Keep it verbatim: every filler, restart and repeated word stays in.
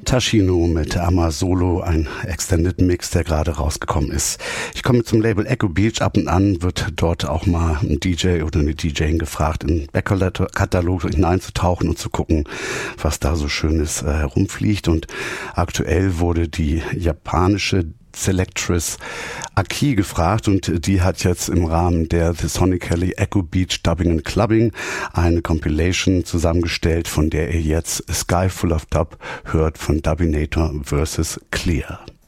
Tashino mit Ama Solo, ein Extended Mix, der gerade rausgekommen ist. Ich komme zum Label Echo Beach. Ab und an wird dort auch mal ein D J oder eine D J gefragt, in den Backkatalog hineinzutauchen und zu gucken, was da so Schönes äh, herumfliegt. Und aktuell wurde die japanische Selectress Aki gefragt und die hat jetzt im Rahmen der The Sonically Echo Beach Dubbing and Clubbing eine Compilation zusammengestellt, von der ihr jetzt Sky Full of Dub hört von Dubinator versus Clear.